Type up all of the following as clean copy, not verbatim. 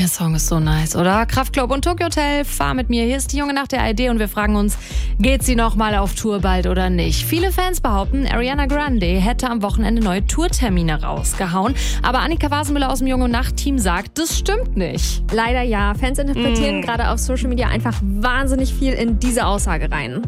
Der Song ist so nice, oder? Kraftklub und Tokyo Hotel, fahr mit mir. Hier ist die junge Nacht der ARD und wir fragen uns, geht sie nochmal auf Tour bald oder nicht? Viele Fans behaupten, Ariana Grande hätte am Wochenende neue Tourtermine rausgehauen. Aber Annika Wasenmüller aus dem Junge Nacht-Team sagt, das stimmt nicht. Leider ja. Fans interpretieren gerade auf Social Media einfach wahnsinnig viel in diese Aussage rein.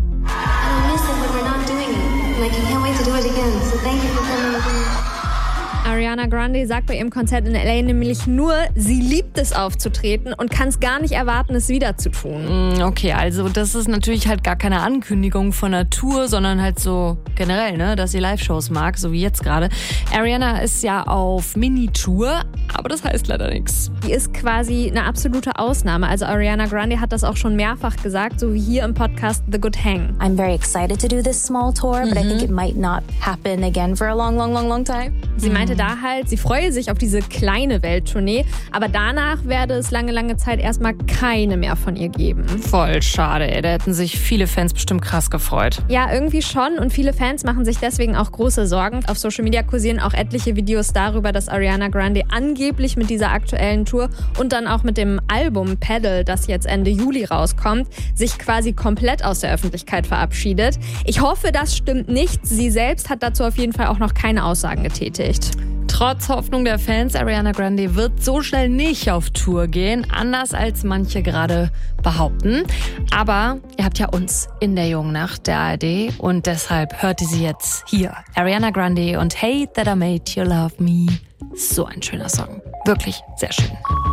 Ariana Grande sagt bei ihrem Konzert in LA nämlich nur, sie liebt es aufzutreten und kann es gar nicht erwarten, es wieder zu tun. Okay, also das ist natürlich halt gar keine Ankündigung von einer Tour, sondern halt so generell, ne, dass sie Live-Shows mag, so wie jetzt gerade. Ariana ist ja auf Mini-Tour, aber das heißt leider nichts. Die ist quasi eine absolute Ausnahme. Also Ariana Grande hat das auch schon mehrfach gesagt, so wie hier im Podcast The Good Hang. I'm very excited to do this small tour, but I think it might not happen again for a long time. Sie meinte da halt, sie freue sich auf diese kleine Welttournee, aber danach werde es lange Zeit erstmal keine mehr von ihr geben. Voll schade, ey. Da hätten sich viele Fans bestimmt krass gefreut. Ja, irgendwie schon und viele Fans machen sich deswegen auch große Sorgen. Auf Social Media kursieren auch etliche Videos darüber, dass Ariana Grande angeblich mit dieser aktuellen Tour und dann auch mit dem Album Pedal, das jetzt Ende Juli rauskommt, sich quasi komplett aus der Öffentlichkeit verabschiedet. Ich hoffe, das stimmt nicht. Sie selbst hat dazu auf jeden Fall auch noch keine Aussagen getätigt. Trotz Hoffnung der Fans, Ariana Grande wird so schnell nicht auf Tour gehen, anders als manche gerade behaupten. Aber ihr habt ja uns in der jungen Nacht der ARD und deshalb hört ihr sie jetzt hier. Ariana Grande und Hey That I Made You Love Me. So ein schöner Song. Wirklich sehr schön.